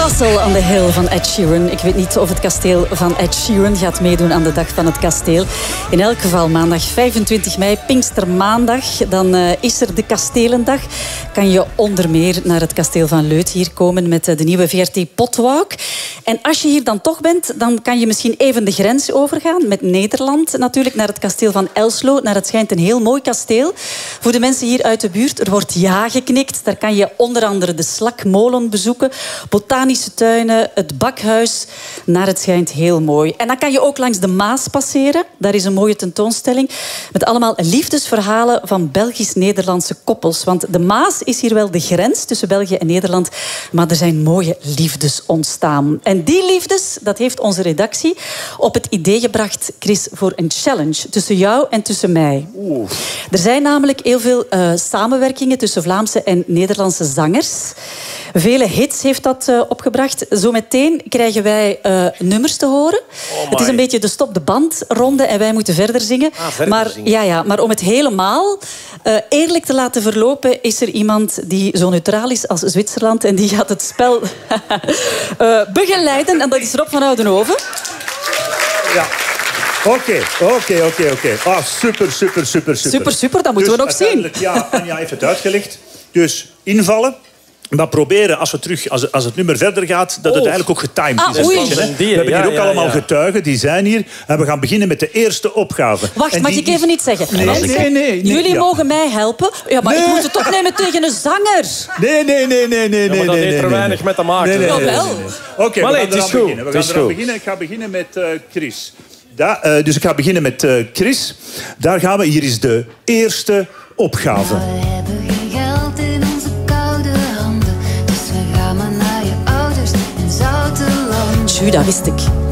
Castle on the Hill van Ed Sheeran. Ik weet niet of het kasteel van Ed Sheeran gaat meedoen aan de Dag van het Kasteel. In elk geval maandag 25 mei, Pinkstermaandag. Dan is er de Kastelendag. Kan je onder meer naar het kasteel van Leuth hier komen met de nieuwe VRT Potwalk. En als je hier dan toch bent, dan kan je misschien even de grens overgaan met Nederland. Natuurlijk naar het kasteel van Elslo. Naar het schijnt een heel mooi kasteel. Voor de mensen hier uit de buurt, er wordt ja geknikt. Daar kan je onder andere de Slakmolen bezoeken. Botanische tuinen, het bakhuis. Naar het schijnt heel mooi. En dan kan je ook langs de Maas passeren. Daar is een mooie tentoonstelling met allemaal liefdesverhalen van Belgisch-Nederlandse koppels. Want de Maas is hier wel de grens tussen België en Nederland. Maar er zijn mooie liefdes ontstaan. En die liefdes, dat heeft onze redactie op het idee gebracht, Chris, voor een challenge tussen jou en tussen mij. Er zijn namelijk heel veel samenwerkingen tussen Vlaamse en Nederlandse zangers. Vele hits heeft dat opgebracht. Zometeen krijgen wij nummers te horen. Het is een beetje de stop de band ronde en wij moeten verder zingen. Maar om het helemaal eerlijk te laten verlopen, is er iemand die zo neutraal is als Zwitserland en die gaat het spel begeleiden. En dat is Rob van Oudenhoven. Ja. Oké. Ah, super. Dat moeten we nog zien. Ja, Anja heeft het uitgelegd. Dus invallen. Maar proberen, als het nummer verder gaat, dat het eigenlijk ook getimed is. We hebben hier ook allemaal getuigen, die zijn hier. En we gaan beginnen met de eerste opgave. Wacht, mag ik even iets zeggen? Nee. Jullie mogen mij helpen. Ja, maar ik moet het opnemen tegen een zanger. Nee. Maar dat heeft er weinig met te maken. Nee. Oké, we gaan eraan beginnen. Ik ga beginnen met Chris. Dus ik ga beginnen met Chris. Daar gaan we. Hier is de eerste opgave. Dat wist ik.